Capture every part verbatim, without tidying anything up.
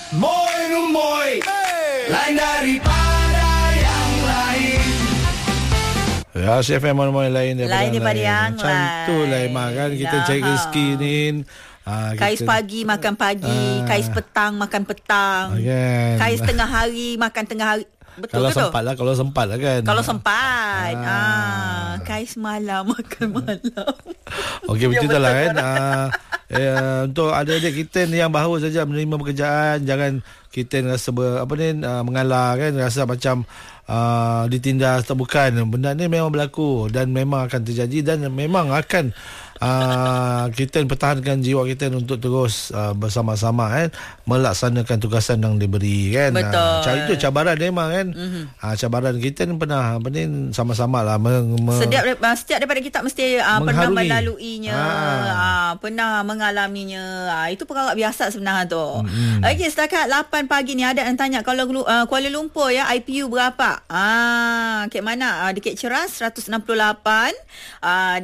Moi Rumoi, hey. Lain daripada yang lain. Ya, C F M Moi lain daripada, lain daripada yang lain. Macam lain. tu lah Emma kan. Kita Nah. cari rezeki ni. Ha, Kais kita, pagi makan pagi, Ah. kais petang makan petang, Kan. kais tengah hari makan tengah hari. Betul Kalau ke tu? sempat lah, kalau sempat lah kan. Kalau sempat. Ah. Ah, kais malam makan malam. Okey, Ya, betul lah betul. kan. Ah, eh, untuk adik-adik kita ni yang baru saja menerima pekerjaan, jangan kita rasa ber, apa ni uh, mengalah kan, rasa macam uh, ditindas atau bukan. Benda ni memang berlaku dan memang akan terjadi dan memang akan uh, kita pertahankan jiwa kita untuk terus uh, bersama-sama kan melaksanakan tugasan yang diberi kan. Betul. Uh, cari tu cabaran memang kan. Mm-hmm. Uh, cabaran kita ni pernah apa ni sama-sama lah meng, me, Setiap setiap daripada kita mesti uh, pernah Mengharungi. melaluinya, Ah. uh, pernah mengalaminya. Uh, itu perkara biasa sebenarnya tu. Mm-hmm. Okey, setakat lapan pagi ni ada yang tanya kalau uh, Kuala Lumpur ya I P U berapa? Ah, kat mana? Uh, dekat Ceras seratus enam puluh lapan, uh,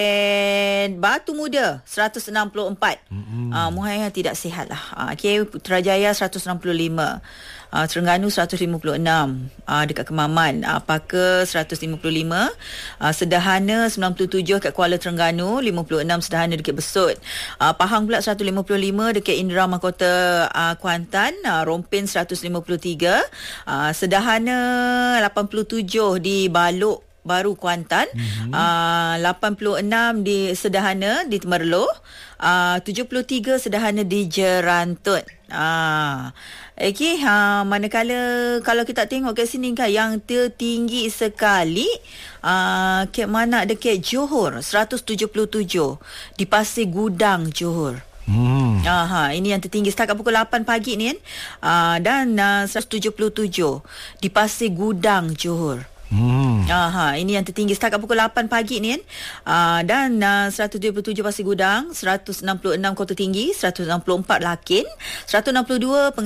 dekat Batu Muda seratus enam puluh empat. Mm-hmm. Uh, Muhaiya tidak sihat lah. Uh, okey, Putrajaya seratus enam puluh lima. Uh, Terengganu seratus lima puluh enam, uh, dekat Kemaman, uh, Paka seratus lima puluh lima, uh, Sederhana sembilan puluh tujuh kat Kuala Terengganu, lima puluh enam Sederhana dekat Besut, uh, Pahang pula seratus lima puluh lima dekat Indra Mahkota uh, Kuantan, uh, Rompin seratus lima puluh tiga, uh, Sederhana lapan puluh tujuh di Balok Baru Kuantan, mm-hmm. uh, lapan puluh enam di Sederhana di Temerloh, uh, tujuh puluh tiga Sederhana di Jerantut. Ah, okey, ha, manakala kalau kita tengok kat sini kan yang tertinggi sekali uh, kat mana dekat Johor seratus tujuh puluh tujuh di Pasir Gudang Johor. Hmm. Aha, ini yang tertinggi setakat pukul lapan pagi ni kan. Uh, dan uh, seratus tujuh puluh tujuh di Pasir Gudang Johor. Hmm. Aha, ini yang tertinggi setakat pukul lapan pagi ni kan. Uh, dan uh, seratus tujuh puluh tujuh Pasir Gudang, seratus enam puluh enam Kota Tinggi, seratus enam puluh empat Lakin, seratus enam puluh dua